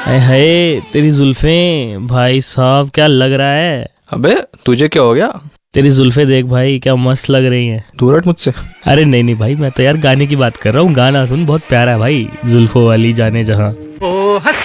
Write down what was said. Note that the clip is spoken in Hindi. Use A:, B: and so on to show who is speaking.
A: अरे हाय तेरी जुल्फें भाई साहब, क्या लग रहा है।
B: अबे तुझे क्या हो गया?
A: तेरी जुल्फें देख भाई, क्या मस्त लग रही हैं।
B: दूर हट मुझसे।
A: अरे नहीं नहीं भाई, मैं तो यार गाने की बात कर रहा हूँ। गाना सुन, बहुत प्यारा है भाई, जुल्फों वाली जाने जहाँ।